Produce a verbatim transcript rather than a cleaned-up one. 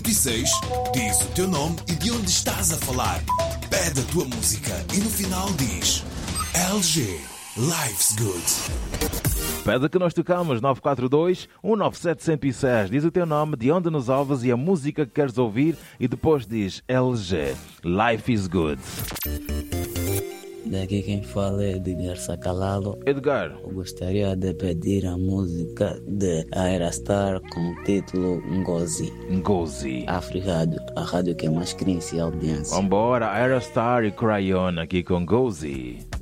e seis, diz o teu nome e de onde estás a falar. Pede a tua música e no final diz L G, Life's Good. Pede que nós tocamos nove quatro dois, um nove sete, zero zero seis. Diz o teu nome, de onde nos ouves e a música que queres ouvir e depois diz L G, Life is Good. Daqui quem fala é Edgar Sacalalo. Edgar, Eu gostaria de pedir a música de Aerostar com o título Ngozi. Ngozi. Afrirádio, a rádio que mais cresce a audiência. Vambora, Aerostar e Crayon aqui com Ngozi.